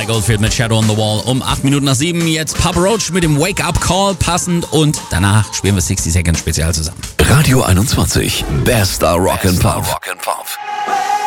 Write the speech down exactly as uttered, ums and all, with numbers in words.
Mike Oldfield mit Shadow on the Wall um acht Minuten nach sieben. Jetzt Papa Roach mit dem Wake-up Call passend und danach spielen wir sechzig Second Spezial zusammen. Radio einundzwanzig, bester Rock and Pop.